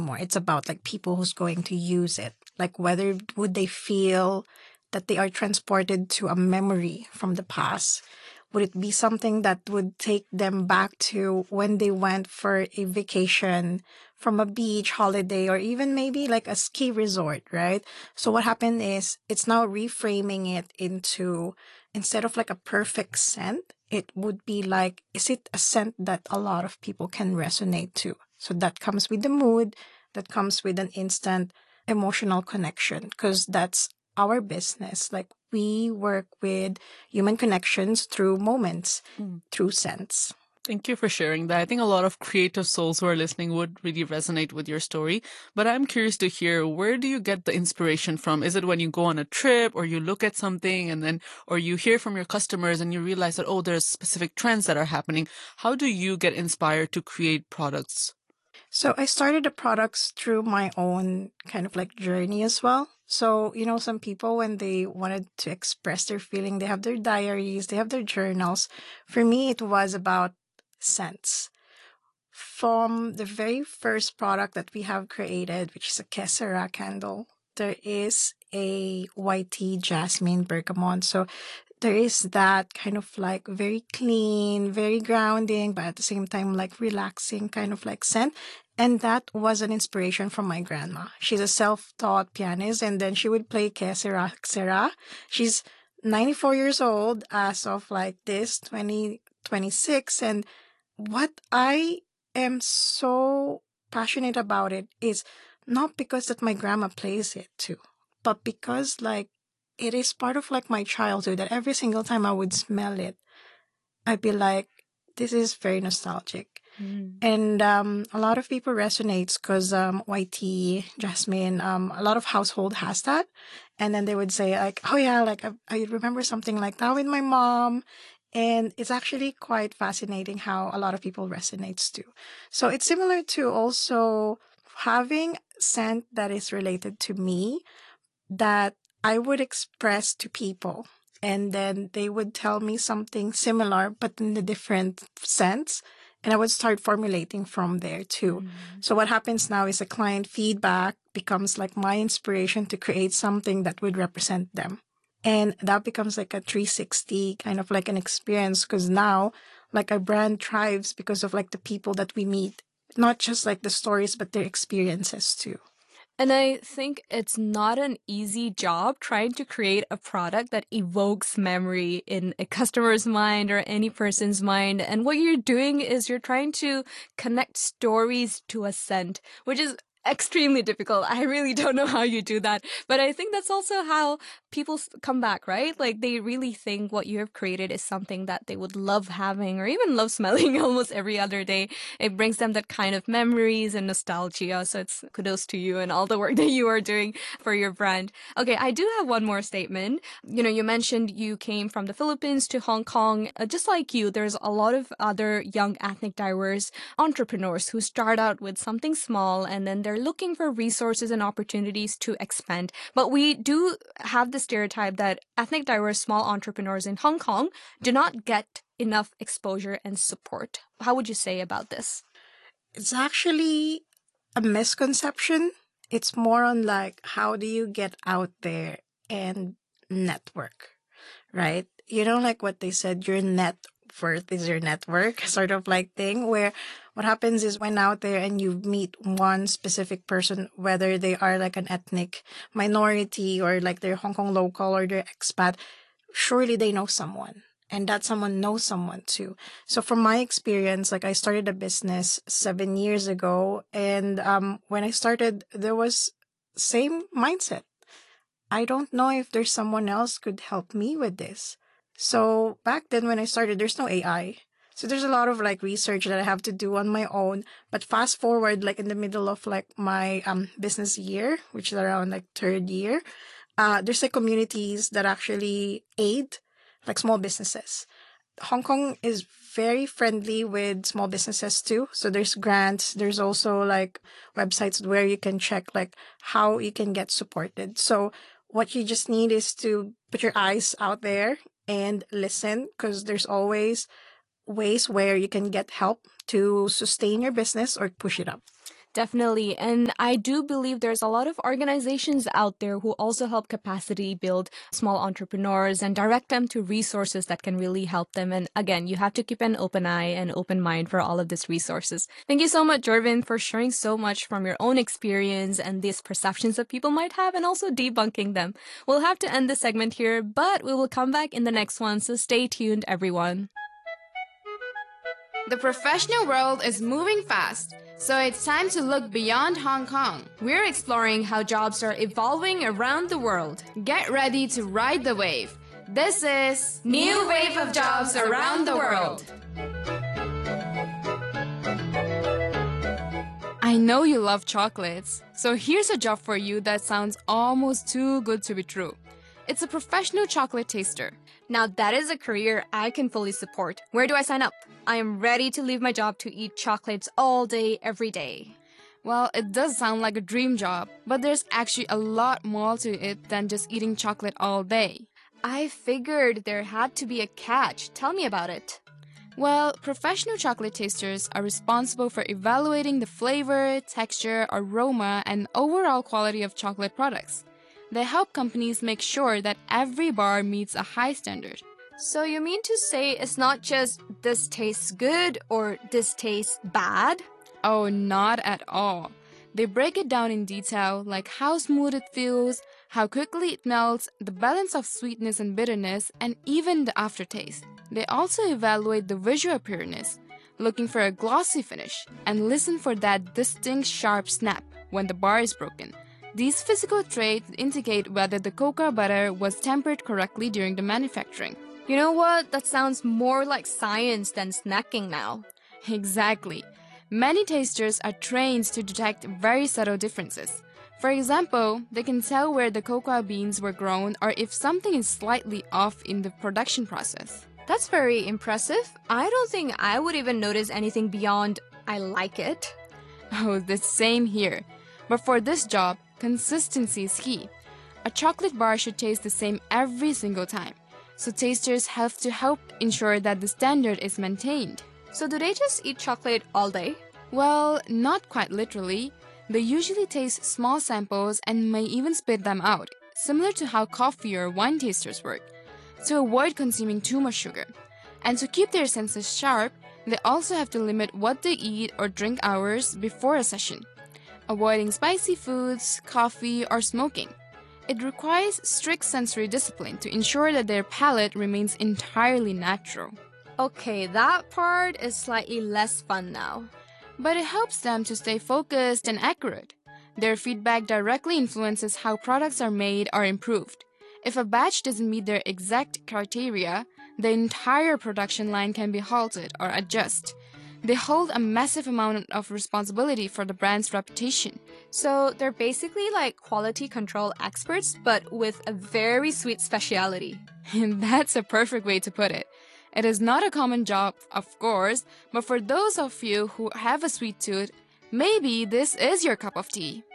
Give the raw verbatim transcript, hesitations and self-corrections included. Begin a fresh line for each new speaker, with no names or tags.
anymore. It's about like people who's going to use it. Like whether would they feel that they are transported to a memory from the past? Would it be something that would take them back to when they went for a vacation from a beach holiday or even maybe like a ski resort, right? So what happened is it's now reframing it into, instead of like a perfect scent, it would be like, is it a scent that a lot of people can resonate to? So that comes with the mood, that comes with an instant emotional connection, because that's our business. Like we work with human connections through moments,
Mm.
through scents.
Thank you for sharing that. I think a lot of creative souls who are listening would really resonate with your story. But I'm curious to hear, where do you get the inspiration from? Is it when you go on a trip or you look at something and then, or you hear from your customers and you realize that, oh, there's specific trends that are happening? How do you get inspired to create products?
So I started the products through my own kind of like journey as well. So, you know, some people, when they wanted to express their feeling, they have their diaries, they have their journals. For me, it was about scents. From the very first product that we have created, which is a Kesera candle, there is a white tea jasmine bergamot. So there is that kind of like very clean, very grounding, but at the same time like relaxing kind of like scent. And that was an inspiration from my grandma. She's a self-taught pianist, and then she would play Kesera Xera. She's ninety-four years old as of like this twenty twenty-six. And what I am so passionate about it is not because that my grandma plays it too, but because like it is part of like my childhood, that every single time I would smell it, I'd be like, this is very nostalgic.
Mm.
And um, a lot of people resonates because um, white tea, jasmine, um, a lot of household has that. And then they would say like, oh yeah, like I, I remember something like that with my mom. And it's actually quite fascinating how a lot of people resonates too. So it's similar to also having scent that is related to me that I would express to people. And then they would tell me something similar, but in a different sense. And I would start formulating from there too.
Mm.
So what happens now is the client feedback becomes like my inspiration to create something that would represent them. And that becomes like a three sixty kind of like an experience, because now like our brand thrives because of like the people that we meet, not just like the stories, but their experiences too.
And I think it's not an easy job trying to create a product that evokes memory in a customer's mind or any person's mind. And what you're doing is you're trying to connect stories to a scent, which is extremely difficult. I really don't know how you do that. But I think that's also how people come back, right? Like they really think what you have created is something that they would love having or even love smelling almost every other day. It brings them that kind of memories and nostalgia. So it's kudos to you and all the work that you are doing for your brand. Okay, I do have one more statement. You know, you mentioned you came from the Philippines to Hong Kong. Uh, just like you, there's a lot of other young ethnic diverse entrepreneurs who start out with something small and then they're looking for resources and opportunities to expand. But we do have the stereotype that ethnic diverse small entrepreneurs in Hong Kong do not get enough exposure and support. How would you say about this?
It's actually a misconception. It's more on like, how do you get out there and network, right? You know, like what they said, your net worth is your network sort of like thing, where what happens is when out there and you meet one specific person, whether they are like an ethnic minority or like they're Hong Kong local or they're expat, surely they know someone. And that someone knows someone too. So from my experience, like I started a business seven years ago. And um, when I started, there was same mindset. I don't know if there's someone else could help me with this. So back then when I started, there's no A I. So there's a lot of like research that I have to do on my own. But fast forward, like in the middle of like my um business year, which is around like third year, uh, there's like communities that actually aid like small businesses. Hong Kong is very friendly with small businesses too. So there's grants. There's also like websites where you can check like how you can get supported. So what you just need is to put your eyes out there and listen, because there's always ways where you can get help to sustain your business or push it up.
Definitely. And I do believe there's a lot of organizations out there who also help capacity build small entrepreneurs and direct them to resources that can really help them. And again, you have to keep an open eye and open mind for all of these resources. Thank you so much, Jorvin, for sharing so much from your own experience and these perceptions that people might have and also debunking them. We'll have to end this segment here, but we will come back in the next one. So stay tuned, everyone.
The professional world is moving fast, so it's time to look beyond Hong Kong.
We're exploring how jobs are evolving around the world.
Get ready to ride the wave. This is New Wave of Jobs Around the World. I know you love chocolates, so here's a job for you that sounds almost too good to be true. It's a professional chocolate taster.
Now that is a career I can fully support. Where do I sign up? I am ready to leave my job to eat chocolates all day, every day.
Well, it does sound like a dream job, but there's actually a lot more to it than just eating chocolate all day.
I figured there had to be a catch. Tell me about it.
Well, professional chocolate tasters are responsible for evaluating the flavor, texture, aroma, and overall quality of chocolate products. They help companies make sure that every bar meets a high standard.
So you mean to say it's not just this tastes good or this tastes bad?
Oh, not at all. They break it down in detail, like how smooth it feels, how quickly it melts, the balance of sweetness and bitterness, and even the aftertaste. They also evaluate the visual appearance, looking for a glossy finish, and listen for that distinct sharp snap when the bar is broken. These physical traits indicate whether the cocoa butter was tempered correctly during the manufacturing.
You know what? That sounds more like science than snacking now.
Exactly. Many tasters are trained to detect very subtle differences. For example, they can tell where the cocoa beans were grown or if something is slightly off in the production process.
That's very impressive. I don't think I would even notice anything beyond I like it.
Oh, the same here. But for this job, consistency is key. A chocolate bar should taste the same every single time. So tasters have to help ensure that the standard is maintained.
So do they just eat chocolate all day?
Well, not quite literally. They usually taste small samples and may even spit them out, similar to how coffee or wine tasters work, to avoid consuming too much sugar. And to keep their senses sharp, they also have to limit what they eat or drink hours before a session, avoiding spicy foods, coffee, or smoking. It requires strict sensory discipline to ensure that their palate remains entirely natural.
Okay, that part is slightly less fun now.
But it helps them to stay focused and accurate. Their feedback directly influences how products are made or improved. If a batch doesn't meet their exact criteria, the entire production line can be halted or adjusted. They hold a massive amount of responsibility for the brand's reputation.
So they're basically like quality control experts, but with a very sweet specialty.
And that's a perfect way to put it. It is not a common job, of course, but for those of you who have a sweet tooth, maybe this is your cup of tea.